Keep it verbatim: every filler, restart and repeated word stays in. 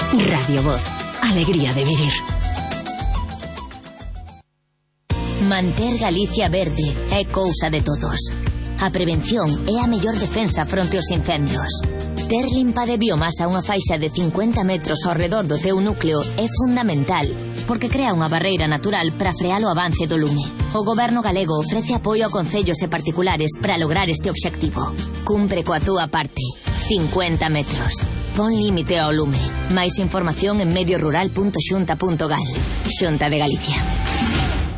Radio Voz. Alegría de vivir. Manter Galicia verde é cousa de todos. A prevención é a mellor defensa fronte aos incendios. Ter limpa de biomasa unha faixa de cincuenta metros ao redor do teu núcleo é fundamental, porque crea unha barreira natural para frear o avance do lume. O Goberno galego ofrece apoio a concellos e particulares para lograr este obxectivo. Cumpre coa túa parte. cincuenta metros. Pon límite ao lume. Máis información en mediorural punto xunta punto gal. Xunta de Galicia.